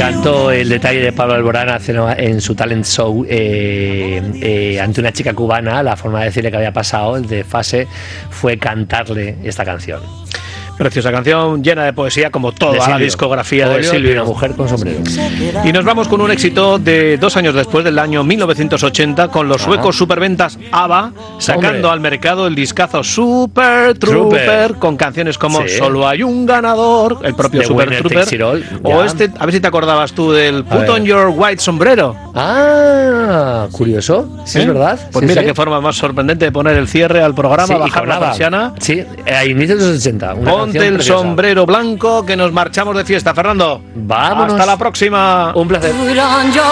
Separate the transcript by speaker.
Speaker 1: encantó el detalle de Pablo Alborán en su talent show ante una chica cubana. La forma de decirle que había pasado, el de fase, fue cantarle esta canción.
Speaker 2: Preciosa canción, llena de poesía, como toda la discografía de Silvio.
Speaker 1: Una mujer con sombrero.
Speaker 2: Y nos vamos con un éxito de 2 años después, del año 1980, con los suecos superventas ABBA, sacando al mercado el discazo Super Trooper, con canciones como Solo hay un ganador, el propio The Super Trooper, o a ver si te acordabas tú del Put on Your White Sombrero.
Speaker 1: Ah, curioso, sí, es verdad.
Speaker 2: Pues mira qué forma más sorprendente de poner el cierre al programa, bajar la persiana.
Speaker 1: Sí, a inicios de los 80.
Speaker 2: Ponte el sombrero blanco, que nos marchamos de fiesta, Fernando.
Speaker 1: Vámonos.
Speaker 2: Hasta la próxima.
Speaker 1: Un placer.